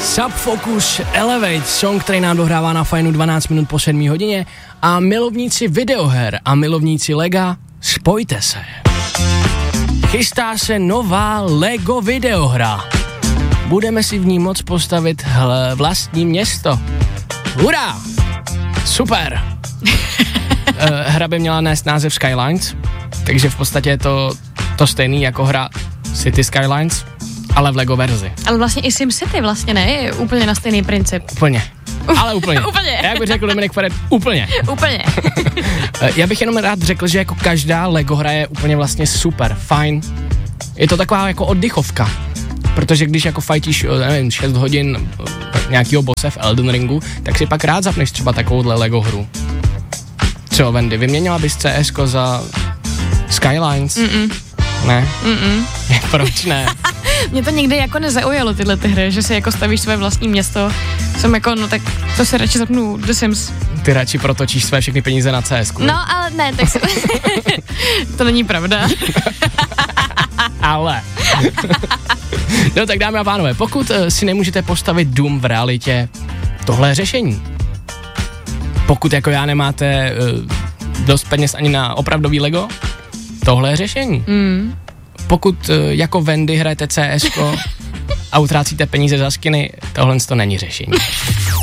Subfocus Elevate, song, který nám dohrává na Fajnu 12 minut po 7 hodině. A milovníci videoher a milovníci Lega, spojte se. Chystá se nová Lego videohra. Budeme si v ní moct postavit vlastní město. Hurá! Super! Hra by měla nést název Skylines, takže v podstatě je to stejný jako hra City Skylines, ale v Lego verzi. Ale vlastně i SimCity vlastně ne, je úplně na stejný princip. Úplně. Ale úplně. Úplně. Jak by řekl Dominik Feret, úplně. Úplně. Já bych jenom rád řekl, že jako každá Lego hra je úplně vlastně super, fajn. Je to taková jako oddychovka. Protože když jako fajtíš, nevím, 6 hodin nějakýho bosse v Elden Ringu, tak si pak rád zapneš třeba takovouhle Lego hru. Co, Wendy, vyměnila bys CSko za Skylines? Ne? Proč ne? Mě to nikdy jako nezaujalo tyhle ty hry, že si jako stavíš své vlastní město. Jsem jako, no tak to si radši zapnu The Sims. Ty radši protočíš své všechny peníze na CSku. No, ale ne, tak si... To není pravda. Ale. No tak dámy a pánové, pokud si nemůžete postavit dům v realitě, tohle je řešení. Pokud jako já nemáte dost peněz ani na opravdový Lego, tohle je řešení. Pokud jako Wendy hrajete CSko a utrácíte peníze za skiny, tohle to není řešení.